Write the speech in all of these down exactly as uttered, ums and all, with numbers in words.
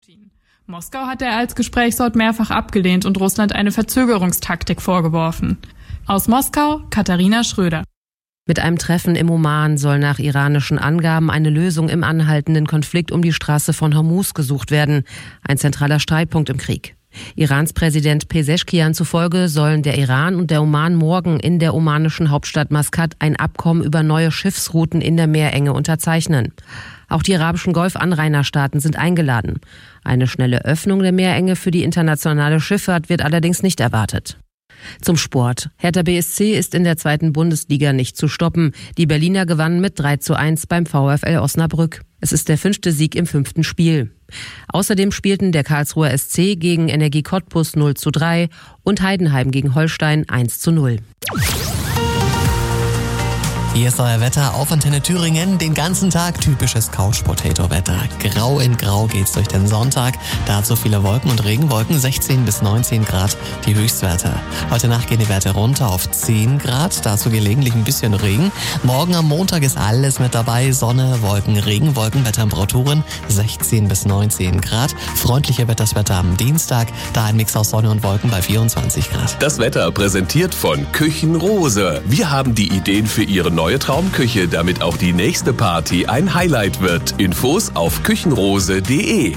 Moskau hat er als Gesprächsort mehrfach abgelehnt und Russland eine Verzögerungstaktik vorgeworfen. Aus Moskau, Katharina Schröder. Mit einem Treffen im Oman soll nach iranischen Angaben eine Lösung im anhaltenden Konflikt um die Straße von Hormuz gesucht werden, ein zentraler Streitpunkt im Krieg. Irans Präsident Pezeshkian zufolge sollen der Iran und der Oman morgen in der omanischen Hauptstadt Maskat ein Abkommen über neue Schiffsrouten in der Meerenge unterzeichnen. Auch die arabischen Golfanrainerstaaten sind eingeladen. Eine schnelle Öffnung der Meerenge für die internationale Schifffahrt wird allerdings nicht erwartet. Zum Sport. Hertha B S C ist in der zweiten Bundesliga nicht zu stoppen. Die Berliner gewannen mit drei zu eins beim VfL Osnabrück. Es ist der fünfte Sieg im fünften Spiel. Außerdem spielten der Karlsruher S C gegen Energie Cottbus null zu drei und Heidenheim gegen Holstein eins zu null. Hier ist euer Wetter auf Antenne Thüringen. Den ganzen Tag typisches Couch-Potato-Wetter. Grau in Grau geht's durch den Sonntag. Dazu viele Wolken und Regenwolken, sechzehn bis neunzehn Grad die Höchstwerte. Heute Nacht gehen die Werte runter auf zehn Grad, dazu gelegentlich ein bisschen Regen. Morgen am Montag ist alles mit dabei. Sonne, Wolken, Regenwolken, Temperaturen sechzehn bis neunzehn Grad. Freundliche Wetterswetter am Dienstag, da ein Mix aus Sonne und Wolken bei vierundzwanzig Grad. Das Wetter präsentiert von Küchenrose. Wir haben die Ideen für Ihre neue Traumküche, damit auch die nächste Party ein Highlight wird. Infos auf küchenrose punkt de.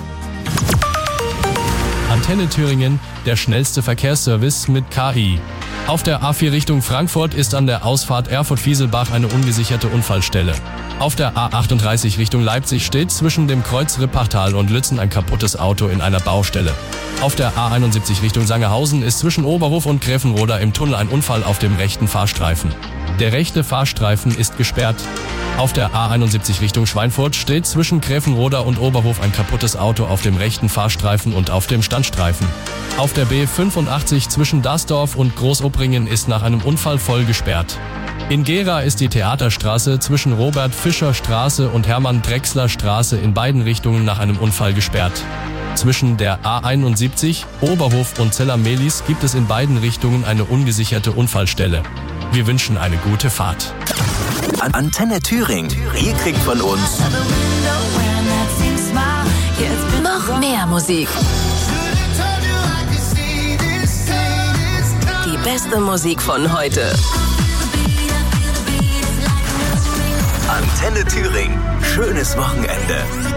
Antenne Thüringen, der schnellste Verkehrsservice mit K I. Auf der A vier Richtung Frankfurt ist an der Ausfahrt Erfurt-Fieselbach eine ungesicherte Unfallstelle. Auf der A achtunddreißig Richtung Leipzig steht zwischen dem Kreuz Rippachtal und Lützen ein kaputtes Auto in einer Baustelle. Auf der A einundsiebzig Richtung Sangerhausen ist zwischen Oberhof und Gräfenroda im Tunnel ein Unfall auf dem rechten Fahrstreifen. Der rechte Fahrstreifen ist gesperrt. Auf der A einundsiebzig Richtung Schweinfurt steht zwischen Gräfenroda und Oberhof ein kaputtes Auto auf dem rechten Fahrstreifen und auf dem Standstreifen. Auf der B fünfundachtzig zwischen Dasdorf und Großoppringen ist nach einem Unfall voll gesperrt. In Gera ist die Theaterstraße zwischen Robert-Fischer-Straße und Hermann-Drechsler-Straße in beiden Richtungen nach einem Unfall gesperrt. Zwischen der A einundsiebzig, Oberhof und Zella-Mehlis gibt es in beiden Richtungen eine ungesicherte Unfallstelle. Wir wünschen eine gute Fahrt. Antenne Thüringen. Ihr kriegt von uns noch mehr Musik. Die beste Musik von heute. Antenne Thüringen. Schönes Wochenende.